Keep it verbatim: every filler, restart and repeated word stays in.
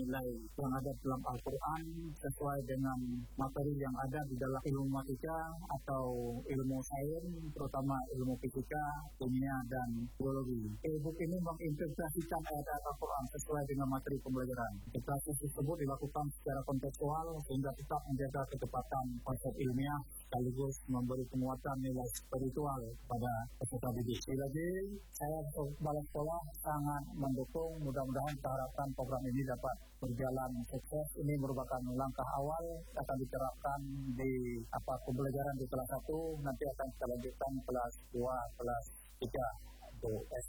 nilai yang ada dalam Al-Quran sesuai dengan materi yang ada di dalam ilmu matematika atau ilmu sains, terutama ilmu fisika, kimia, dan biologi. E-book ini mengintegrasikan ayat-ayat Al-Quran sesuai dengan materi pembelajaran. Integrasi tersebut dilakukan secara kontekstual sehingga tetap menjaga ketepatan konsep ilmiah sekaligus memberi penguatan nilai spiritual pada peserta didik. Sekali lagi, saya Kepala Sekolah sangat mendukung, mudah-mudahan kita harapkan program ini dapat berjalan sukses. Ini merupakan langkah awal akan diterapkan di apa pembelajaran di kelas satu, nanti akan kita lanjutkan kelas dua, kelas tiga untuk S